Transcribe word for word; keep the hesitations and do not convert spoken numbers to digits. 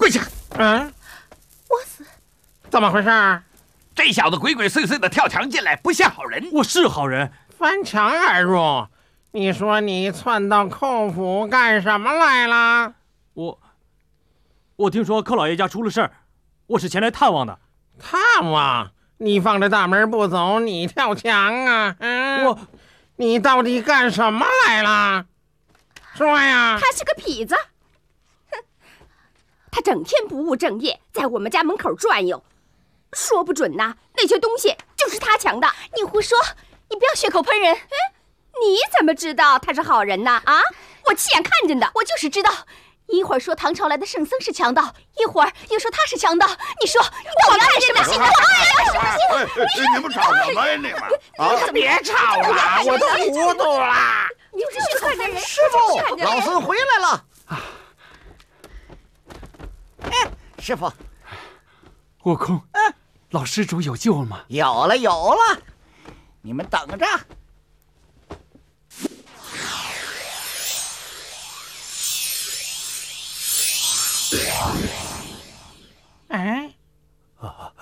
跪下！ 嗯， 我死！ 怎么回事？ 这小子鬼鬼祟祟的跳墙进来，不像好人。 我是好人。 翻墙而入，你说你窜到寇府干什么来了？ 我，我听说寇老爷家出了事儿，我是前来探望的。 探望？你放着大门不走，你跳墙啊？嗯， 我， 你到底干什么来了？说呀！ 他是个痞子，哼，他整天不务正业，在我们家门口转悠，说不准呐，那些东西就是他抢的。 你胡说！你不要血口喷人。 嗯，你怎么知道他是好人呢？啊，我亲眼看见的。 我就是知道，一会儿说唐朝来的圣僧是强盗，一会儿又说他是强盗。你说你到底干什么？行了， 哎，你们吵什么呀？你们啊！ 别吵了，我都糊涂了。 你就是看着人。 师傅，老孙回来了。哎，师傅， 悟空，老施主有救了吗？ 有了，有了。你们等着，